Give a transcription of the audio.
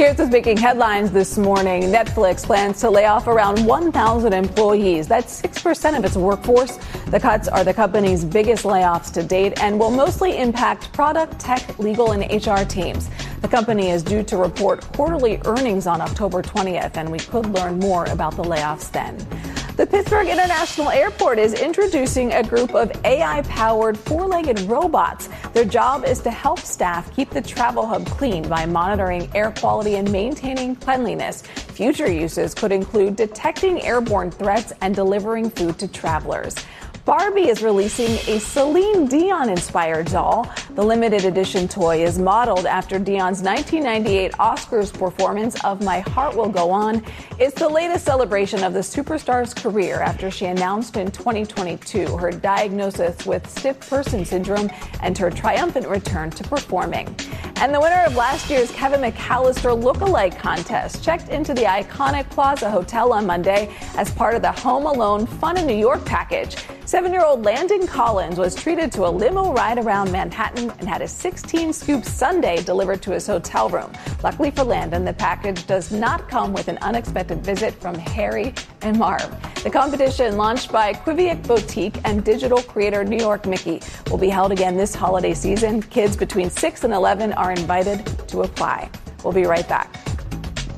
Here's what's making headlines this morning. Netflix plans to lay off around 1,000 employees. That's 6% of its workforce. The cuts are the company's biggest layoffs to date and will mostly impact product, tech, legal, and HR teams. The company is due to report quarterly earnings on October 20th, and we could learn more about the layoffs then. The Pittsburgh International Airport is introducing a group of AI-powered four-legged robots. Their job is to help staff keep the travel hub clean by monitoring air quality and maintaining cleanliness. Future uses could include detecting airborne threats and delivering food to travelers. Barbie is releasing a Celine Dion-inspired doll. The limited edition toy is modeled after Dion's 1998 Oscars performance of My Heart Will Go On. It's the latest celebration of the superstar's career after she announced in 2022 her diagnosis with stiff person syndrome and her triumphant return to performing. And the winner of last year's Kevin McAllister Lookalike Contest checked into the iconic Plaza Hotel on Monday as part of the Home Alone Fun in New York package. 7-year-old Landon Collins was treated to a limo ride around Manhattan and had a 16-scoop sundae delivered to his hotel room. Luckily for Landon, the package does not come with an unexpected visit from Harry and Marv. The competition, launched by Quiviac Boutique and digital creator New York Mickey, will be held again this holiday season. Kids between 6 and 11 are invited to apply. We'll be right back.